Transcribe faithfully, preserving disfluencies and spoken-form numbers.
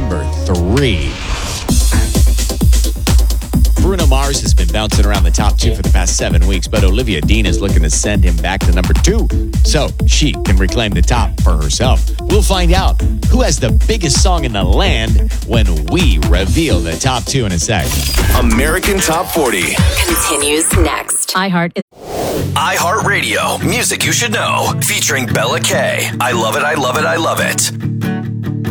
number three. Bruno Mars has been bouncing around the top two for the past seven weeks, but Olivia Dean is looking to send him back to number two so she can reclaim the top for herself. We'll find out who has the biggest song in the land when we reveal the top two in a sec. American Top forty continues next. iHeart. iHeartRadio, music you should know, featuring Bella K. I love it, I love it, I love it.